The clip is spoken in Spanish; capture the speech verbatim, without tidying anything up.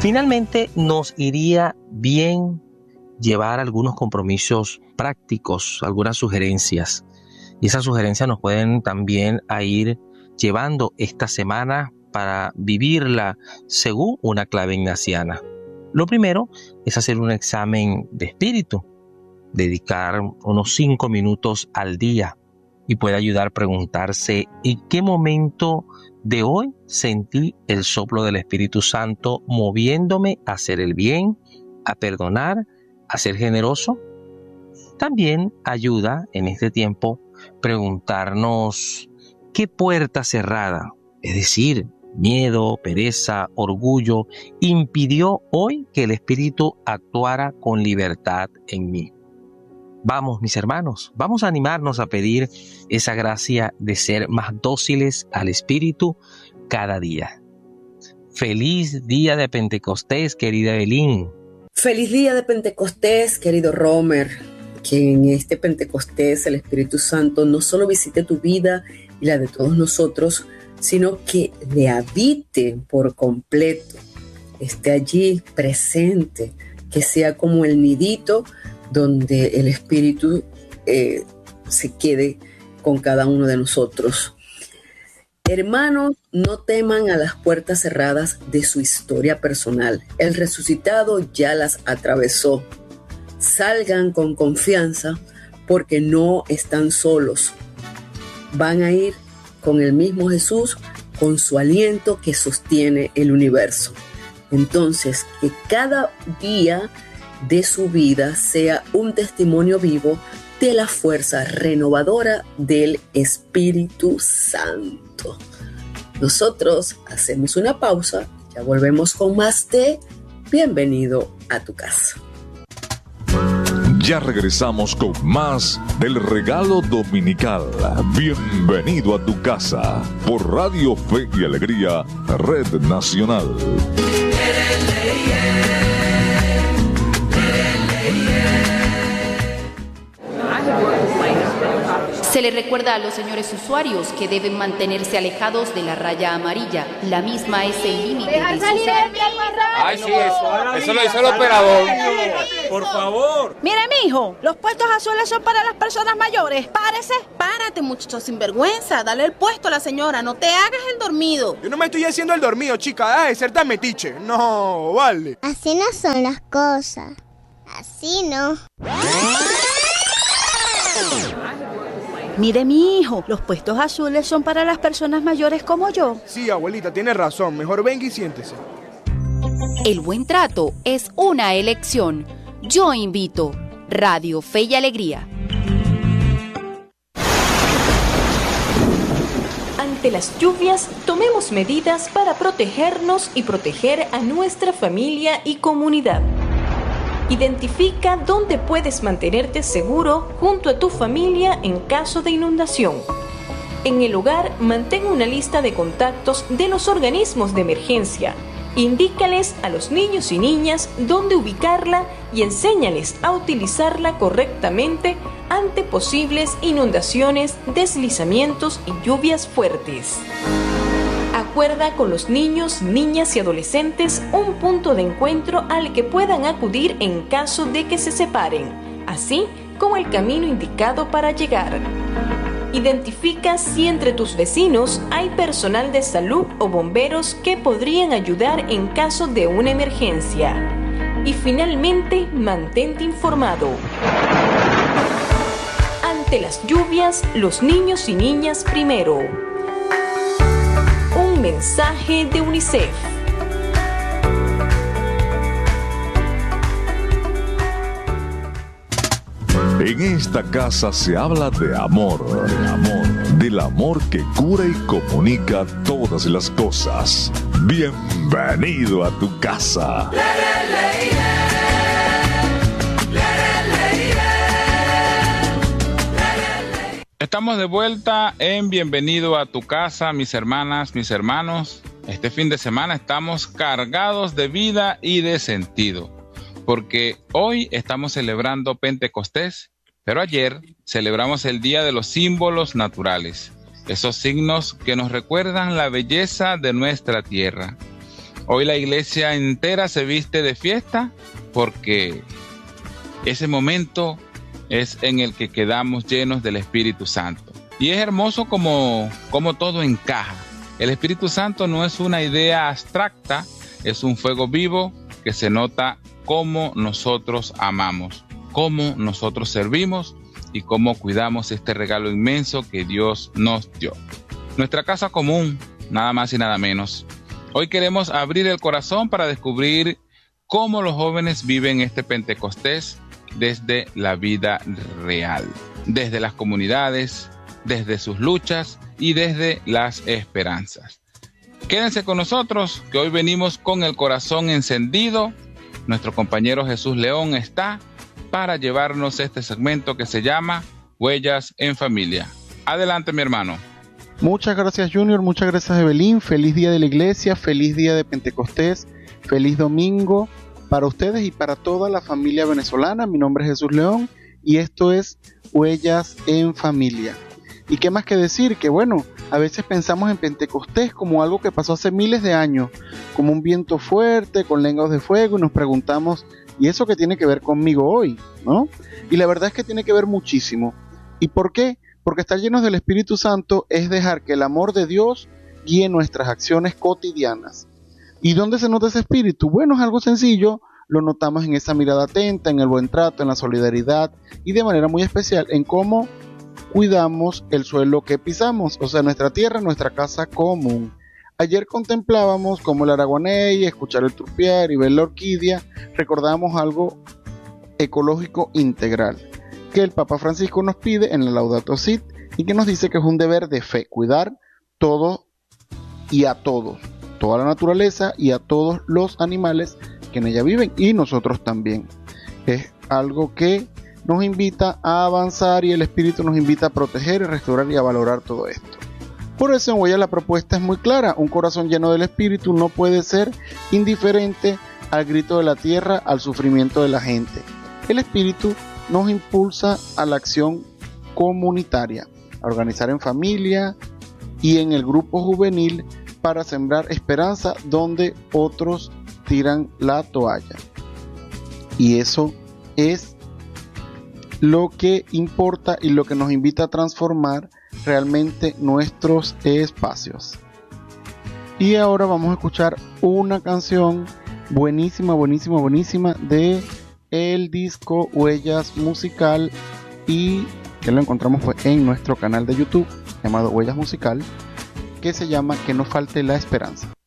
Finalmente, nos iría bien llevar algunos compromisos prácticos, algunas sugerencias. Y esas sugerencias nos pueden también a ir llevando esta semana para vivirla según una clave ignaciana. Lo primero es hacer un examen de espíritu, dedicar unos cinco minutos al día y puede ayudar a preguntarse en qué momento de hoy sentí el soplo del Espíritu Santo moviéndome a hacer el bien, a perdonar, a ser generoso. También ayuda en este tiempo preguntarnos qué puerta cerrada, es decir, miedo, pereza, orgullo, impidió hoy que el Espíritu actuara con libertad en mí. Vamos, mis hermanos, vamos a animarnos a pedir esa gracia de ser más dóciles al Espíritu cada día. Feliz día de Pentecostés, querida Evelyn. Feliz día de Pentecostés, querido Romer. Que en este Pentecostés el Espíritu Santo no solo visite tu vida y la de todos nosotros, sino que le habite por completo, esté allí presente, que sea como el nidito donde el Espíritu eh, se quede con cada uno de nosotros. Hermanos, no teman a las puertas cerradas de su historia personal. El resucitado ya las atravesó. Salgan con confianza porque no están solos. Van a ir con el mismo Jesús, con su aliento que sostiene el universo. Entonces, que cada día de su vida sea un testimonio vivo de la fuerza renovadora del Espíritu Santo. Nosotros hacemos una pausa, ya volvemos con más de Bienvenido a tu casa. Ya regresamos con más del regalo dominical. Bienvenido a tu casa por Radio Fe y Alegría, Red Nacional. Se le recuerda a los señores usuarios que deben mantenerse alejados de la raya amarilla. La misma es el límite de su servicio. Ay, sí, eso, eso lo hizo el operador. Por favor. Mire, mijo, los puestos azules son para las personas mayores. Párese. Párate, muchacho sinvergüenza. Dale el puesto a la señora. No te hagas el dormido. Yo no me estoy haciendo el dormido, chica. Deja de ser tan metiche. No, vale. Así no son las cosas. Así no. Mire, mi hijo, los puestos azules son para las personas mayores como yo. Sí, abuelita, tiene razón. Mejor venga y siéntese. El buen trato es una elección. Yo invito. Radio Fe y Alegría. Ante las lluvias, tomemos medidas para protegernos y proteger a nuestra familia y comunidad. Identifica dónde puedes mantenerte seguro junto a tu familia en caso de inundación. En el hogar, mantén una lista de contactos de los organismos de emergencia. Indícales a los niños y niñas dónde ubicarla y enséñales a utilizarla correctamente ante posibles inundaciones, deslizamientos y lluvias fuertes. Acuerda con los niños, niñas y adolescentes un punto de encuentro al que puedan acudir en caso de que se separen, así como el camino indicado para llegar. Identifica si entre tus vecinos hay personal de salud o bomberos que podrían ayudar en caso de una emergencia. Y finalmente, mantente informado. Ante las lluvias, los niños y niñas primero. Un mensaje de UNICEF. En esta casa se habla de amor, de amor, del amor que cura y comunica todas las cosas. Bienvenido a tu casa. Estamos de vuelta en Bienvenido a tu casa, mis hermanas, mis hermanos. Este fin de semana estamos cargados de vida y de sentido, porque hoy estamos celebrando Pentecostés, pero ayer celebramos el Día de los Símbolos Naturales, esos signos que nos recuerdan la belleza de nuestra tierra. Hoy la iglesia entera se viste de fiesta porque ese momento es en el que quedamos llenos del Espíritu Santo. Y es hermoso como, como todo encaja. El Espíritu Santo no es una idea abstracta, es un fuego vivo que se nota cómo nosotros amamos, cómo nosotros servimos y cómo cuidamos este regalo inmenso que Dios nos dio. Nuestra casa común, nada más y nada menos. Hoy queremos abrir el corazón para descubrir cómo los jóvenes viven este Pentecostés desde la vida real, desde las comunidades, desde sus luchas y desde las esperanzas. Quédense con nosotros, que hoy venimos con el corazón encendido. Nuestro compañero Jesús León está para llevarnos este segmento que se llama Huellas en Familia. Adelante, mi hermano. Muchas gracias, Junior, muchas gracias, Evelyn. Feliz día de la iglesia, feliz día de Pentecostés, feliz domingo para ustedes y para toda la familia venezolana. Mi nombre es Jesús León y esto es Huellas en Familia. ¿Y qué más que decir? Que bueno, a veces pensamos en Pentecostés como algo que pasó hace miles de años, como un viento fuerte, con lenguas de fuego, y nos preguntamos, ¿y eso qué tiene que ver conmigo hoy? ¿No? Y la verdad es que tiene que ver muchísimo. ¿Y por qué? Porque estar llenos del Espíritu Santo es dejar que el amor de Dios guíe nuestras acciones cotidianas. ¿Y dónde se nota ese espíritu? Bueno, es algo sencillo, lo notamos en esa mirada atenta, en el buen trato, en la solidaridad y de manera muy especial en cómo cuidamos el suelo que pisamos, o sea, nuestra tierra, nuestra casa común. Ayer contemplábamos cómo el aragoney, escuchar el trupear y ver la orquídea, recordamos algo ecológico integral que el Papa Francisco nos pide en la Laudato Si y que nos dice que es un deber de fe, cuidar todo y a todos, toda la naturaleza y a todos los animales que en ella viven y nosotros también. Es algo que nos invita a avanzar y el Espíritu nos invita a proteger y restaurar y a valorar todo esto. Por eso en Huella la propuesta es muy clara, un corazón lleno del Espíritu no puede ser indiferente al grito de la tierra, al sufrimiento de la gente. El Espíritu nos impulsa a la acción comunitaria, a organizar en familia y en el grupo juvenil para sembrar esperanza donde otros tiran la toalla. Y eso es lo que importa y lo que nos invita a transformar realmente nuestros espacios. Y ahora vamos a escuchar una canción buenísima, buenísima, buenísima de el disco Huellas Musical y que lo encontramos fue en nuestro canal de YouTube llamado Huellas Musical, que se llama Que no falte la esperanza.